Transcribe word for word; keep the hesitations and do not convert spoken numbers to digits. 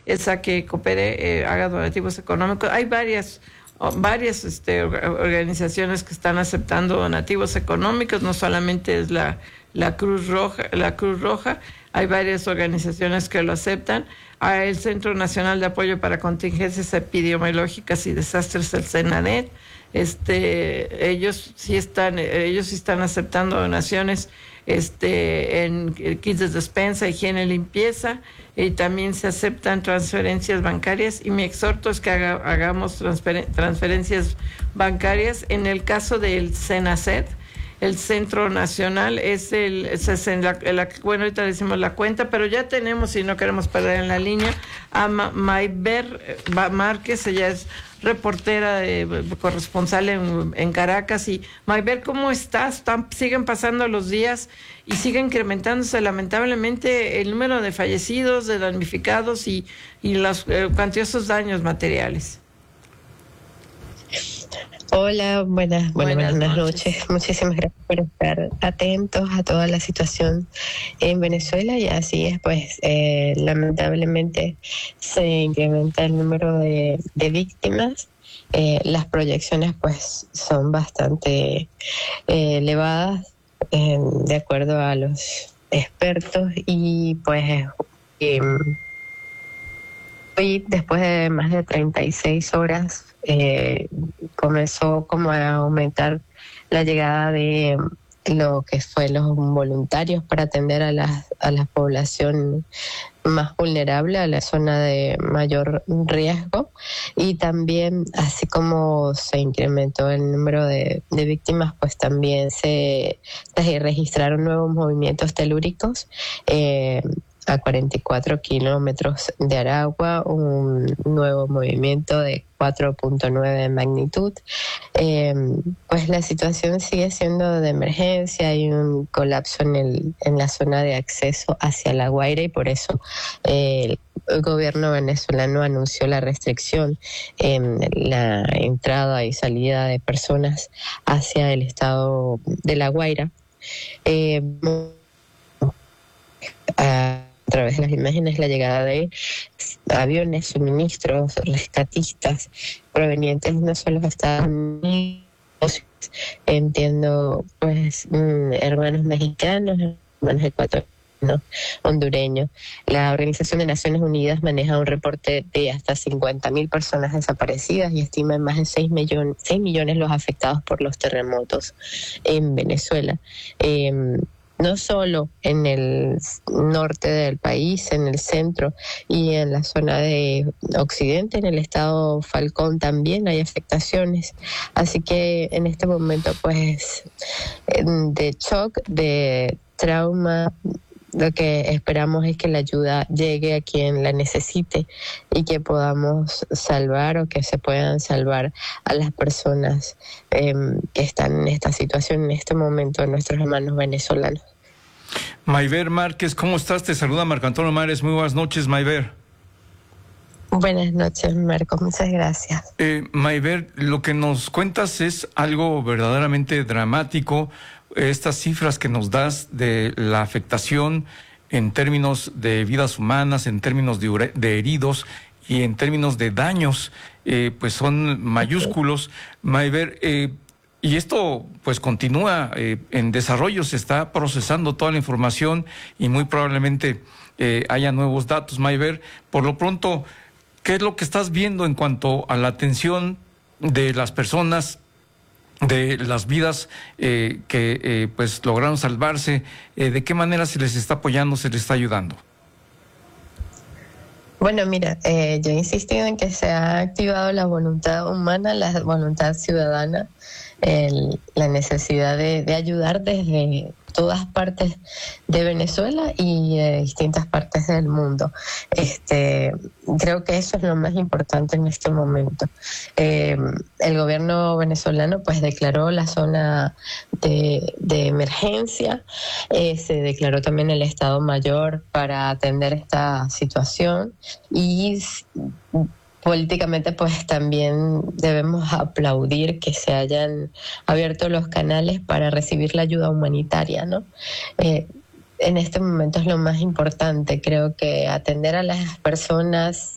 es a que coopere, eh, haga donativos económicos. Hay varias varias este, organizaciones que están aceptando donativos económicos, no solamente es la, la Cruz Roja, la Cruz Roja, hay varias organizaciones que lo aceptan. Hay el Centro Nacional de Apoyo para Contingencias Epidemiológicas y Desastres, el CENADET, este, ellos sí están, ellos sí están aceptando donaciones este, en kits de despensa, higiene y limpieza, y también se aceptan transferencias bancarias, y mi exhorto es que haga, hagamos transfer, transferencias bancarias. En el caso del CENACET, el Centro Nacional, es el, es en la, la, bueno, ahorita decimos la cuenta, pero ya tenemos, y no queremos perder en la línea, a Ma, Mayber Márquez. Ella es reportera, de, corresponsal en, en Caracas. Y Mayber, ¿cómo estás? Están, siguen pasando los días y sigue incrementándose lamentablemente el número de fallecidos, de damnificados y, y los eh, cuantiosos daños materiales. Hola, buenas, buenas, buenas, buenas noches. noches. Muchísimas gracias por estar atentos a toda la situación en Venezuela. Y así es, pues eh, lamentablemente se incrementa el número de, de víctimas. Eh, las proyecciones pues son bastante eh, elevadas eh, de acuerdo a los expertos, y pues eh, hoy, después de más de treinta y seis horas, eh, comenzó como a aumentar la llegada de lo que fue los voluntarios para atender a la, a la población más vulnerable, a la zona de mayor riesgo. Y también, así como se incrementó el número de, de víctimas, pues también se, se registraron nuevos movimientos telúricos eh, a cuarenta y cuatro kilómetros de Aragua, un nuevo movimiento de cuatro punto nueve de magnitud. Eh, pues la situación sigue siendo de emergencia. Hay un colapso en, el, en la zona de acceso hacia La Guaira, y por eso eh, el gobierno venezolano anunció la restricción en la entrada y salida de personas hacia el estado de La Guaira. Eh, a, a través de las imágenes, la llegada de aviones, suministros, rescatistas provenientes no solo de Estados Unidos, entiendo pues hermanos mexicanos, hermanos ecuatorianos, hondureños. La Organización de Naciones Unidas maneja un reporte de hasta cincuenta mil personas desaparecidas y estima en más de seis millones, seis millones los afectados por los terremotos en Venezuela. Eh, no solo en el norte del país, en el centro y en la zona de occidente, en el estado Falcón también hay afectaciones. Así que en este momento pues de shock, de trauma, lo que esperamos es que la ayuda llegue a quien la necesite y que podamos salvar, o que se puedan salvar a las personas eh, que están en esta situación en este momento, nuestros hermanos venezolanos. Mayber Márquez, ¿cómo estás? Te saluda Marco Antonio Mares. Muy buenas noches, Mayber. Buenas noches, Marco. Muchas gracias. Eh, Mayber, lo que nos cuentas es algo verdaderamente dramático. Estas cifras que nos das de la afectación en términos de vidas humanas, en términos de, de heridos y en términos de daños, eh, pues son mayúsculos. Mayber, eh, y esto pues continúa eh, en desarrollo, se está procesando toda la información y muy probablemente eh, haya nuevos datos. Mayber, por lo pronto, ¿qué es lo que estás viendo en cuanto a la atención de las personas, de las vidas eh, que eh, pues lograron salvarse? Eh, ¿De qué manera se les está apoyando, se les está ayudando? Bueno, mira, eh, yo he insistido en que se ha activado la voluntad humana, la voluntad ciudadana, el, la necesidad de, de ayudar desde todas partes de Venezuela y de distintas partes del mundo. Este, creo que eso es lo más importante en este momento. Eh, el gobierno venezolano pues declaró la zona de, de emergencia, eh, se declaró también el Estado Mayor para atender esta situación, y políticamente pues también debemos aplaudir que se hayan abierto los canales para recibir la ayuda humanitaria, ¿no? Eh, en este momento es lo más importante. Creo que atender a las personas